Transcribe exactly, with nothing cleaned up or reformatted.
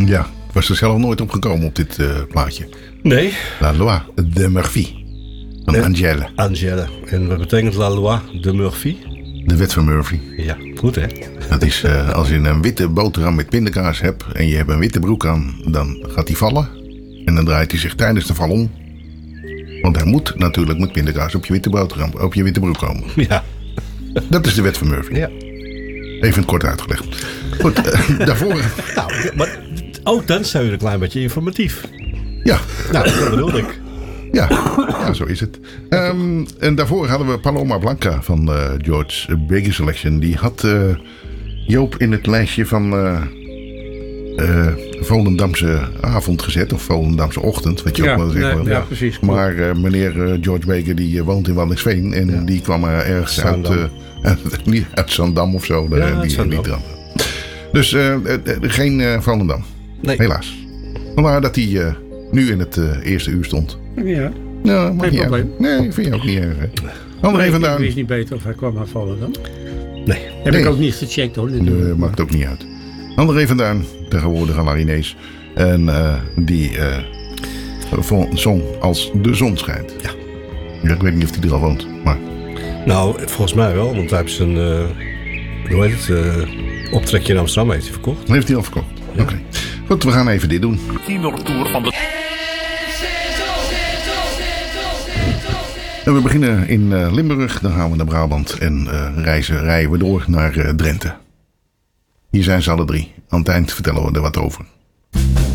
Ja, ik was er zelf nooit op gekomen op dit uh, plaatje. Nee. La Loi de Murphy. Van en, Angèle. Angèle. En wat betekent La Loi de Murphy? De wet van Murphy. Ja, goed hè? Dat is uh, als je een witte boterham met pindakaas hebt en je hebt een witte broek aan, dan gaat die vallen. En dan draait hij zich tijdens de val om. Want hij moet natuurlijk met pindakaas op je witte boterham, op je witte broek komen. Ja. Dat is de wet van Murphy. Ja. Even kort uitgelegd. Goed, uh, daarvoor... Nou, maar ook dan zijn we een klein beetje informatief. Ja. Nou, dat bedoel ik. Ja, ja, zo is het. Um, en daarvoor hadden we Paloma Blanca van uh, George Baker Selection. Die had uh, Joop in het lijstje van uh, uh, Volendamse avond gezet. Of Volendamse ochtend, wat je ja, ook wel zeggen nee, wil. Ja, precies. Cool. Maar uh, meneer uh, George Baker die uh, woont in Waddinxveen. En ja. die kwam er ergens Zandam. uit, uh, niet uit Zandam of zo. Ja, uh, die, Zandam. die dus uh, uh, geen uh, Volendam. Nee. Helaas. Vandaar dat hij uh, nu in het uh, eerste uur stond. Ja. Nou, mag Geen niet probleem. erg. Nee, vind je ook niet erg. André nee, vandaan. Ik wist niet beter of hij kwam uitvallen dan. Nee. Heb nee. ik ook niet gecheckt hoor. Dit Nee, maakt ook niet uit. André vandaan, tegenwoordig aan Arinees. En uh, die uh, zong Als de zon schijnt. Ja. Ja. Ik weet niet of hij er al woont, maar... Nou, volgens mij wel, want hij heeft zijn, uh, hoe heet het, uh, optrekje in Amsterdam heeft hij verkocht. Heeft hij al verkocht? Ja. Oké. Okay. Goed, we gaan even dit doen. Tour van de... En we beginnen in uh, Limburg, dan gaan we naar Brabant en uh, reizen, rijden we door naar uh, Drenthe. Hier zijn ze alle drie. Aan het eind vertellen we er wat over.